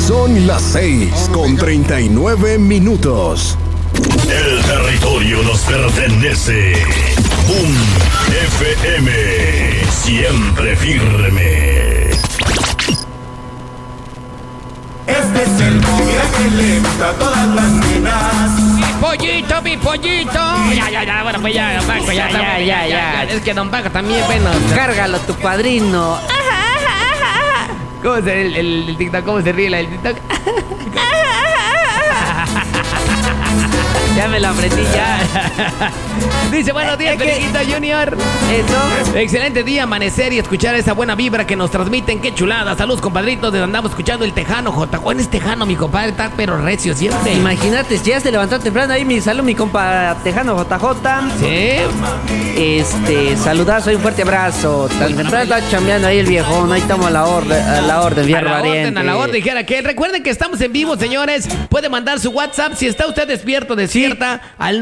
Son las 6:39. El territorio nos pertenece. Boom FM, siempre firme. Este es el móvil que le gusta a todas las nenas. Mi pollito. Ya, bueno, pues ya, Paco, ya. Es que don Paco también, bueno. Cárgalo tu padrino. ¿Cómo se el TikTok? ¿Cómo se ríe el TikTok? Ya me lo aprendí ya. Dice, buenos días, Periquito Junior. Eso. Excelente día, amanecer y escuchar esa buena vibra que nos transmiten. Qué chulada. Saludos, compadritos. Andamos escuchando el Tejano. Juan es Tejano, mi compadre. Está pero recio siempre. Imagínate, ya se levantó temprano ahí. Mi salud, mi compa Tejano JJ. Sí. Saludazo y un fuerte abrazo. Tan temprano está chambeando ahí el viejón. Ahí estamos a la orden, viejo valiente. A la orden, dijera que recuerden que estamos en vivo, señores. Puede mandar su WhatsApp si está usted despierto, despierta, al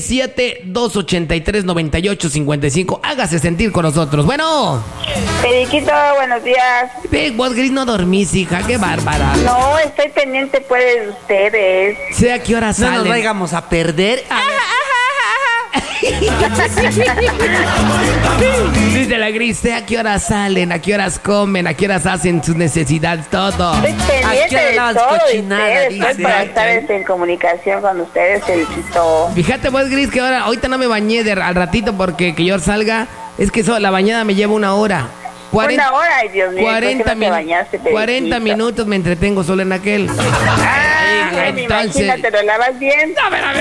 967-283-9855. Hágase sentir con nosotros. Bueno. Periquito, buenos días. Vos, Gris, no dormís, hija. Qué bárbara. No, estoy pendiente, pues, de ustedes. Sé a qué hora salen. No nos vayamos a perder. Dice la Gris, sé a qué horas salen, a qué horas comen, a qué horas hacen sus necesidades, todo. Estoy pendiente de todo cochinada, de ustedes. Estoy para estar en comunicación con ustedes, Periquito. Fíjate, pues, Gris, que ahorita no me bañé al ratito porque que yo salga. Es que la bañada me lleva 1 hora. 1 hora, ay Dios mío. 40 minutos me entretengo solo en aquel. Entonces, imagínate, ¿te lo lavas bien? A ver.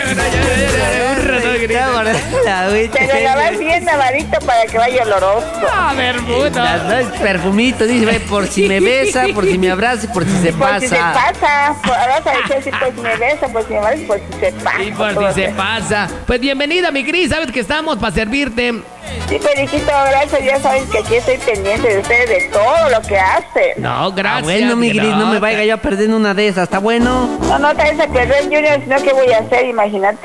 Te lo lavas bien lavadito para que vaya oloroso. A ver, puta. Perfumito, dice, por si me besa, por si me abraza, por si se pasa. Por si se pasa. Vas a decir así, por si me besa, por si me abraza, por si se pasa. Y por si se pasa. Pues bienvenida, mi Cris, sabes que estamos para servirte. Sí, Periquito, gracias, ya sabes que aquí estoy pendiente de ustedes, de todo lo que hacen. No, gracias. Bueno, mi Gris, no me vaya yo a perder en una de esas, ¿está bueno? No te vayas a perder, Junior, sino ¿qué voy a hacer? Imagínate.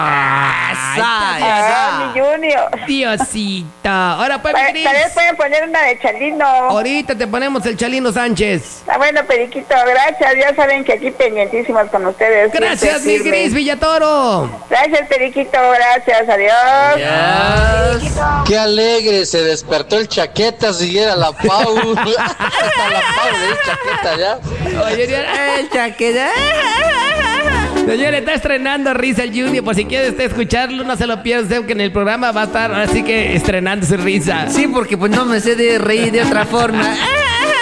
Mi Junior. Diosita. Ahora, pues, mi Gris. Tal vez pueden poner una de Chalino. Ahorita te ponemos el Chalino Sánchez. Bueno, Periquito, gracias, ya saben que aquí pendientísimos con ustedes. Gracias, mi Gris Villatoro. Gracias, Periquito, gracias, adiós. Adiós. Qué alegre, se despertó el Chaqueta, siguiera la Pau. Hasta la Pau de Chaqueta ya. Oye, el Chaqueta. Señor, está estrenando Risa el Junior. Por si quiere usted escucharlo, no se lo pierda, que en el programa va a estar así que estrenando su risa. Sí, porque pues no me sé de reír de otra forma.